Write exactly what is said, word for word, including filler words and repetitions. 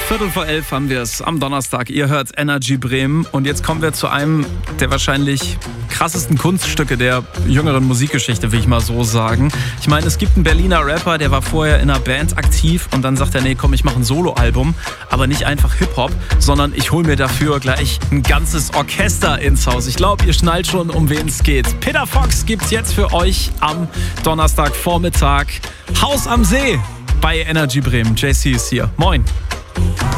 Viertel vor elf haben wir es am Donnerstag. Ihr hört Energy Bremen. Und jetzt kommen wir zu einem der wahrscheinlich krassesten Kunststücke der jüngeren Musikgeschichte, will ich mal so sagen. Ich meine, es gibt einen Berliner Rapper, der war vorher in einer Band aktiv und dann sagt er, nee, komm, ich mache ein Soloalbum. Aber nicht einfach Hip-Hop, sondern ich hole mir dafür gleich ein ganzes Orchester ins Haus. Ich glaube, ihr schnallt schon, um wen es geht. Peter Fox gibt's jetzt für euch am Donnerstagvormittag. Haus am See bei Energy Bremen. J C ist hier. Moin.